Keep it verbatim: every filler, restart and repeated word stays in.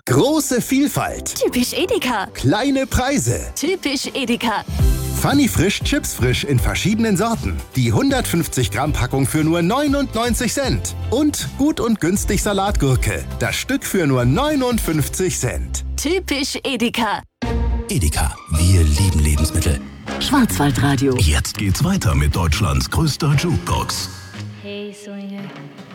Große Vielfalt. Typisch Edeka. Kleine Preise. Typisch Edeka. Funny Frisch Chips Frisch in verschiedenen Sorten. Die hundertfünfzig Gramm Packung für nur neunundneunzig Cent. Und gut und günstig Salatgurke. Das Stück für nur neunundfünfzig Cent. Typisch Edeka. Edeka, wir lieben Lebensmittel. Schwarzwaldradio. Jetzt geht's weiter mit Deutschlands größter Jukebox. Hey Swinger,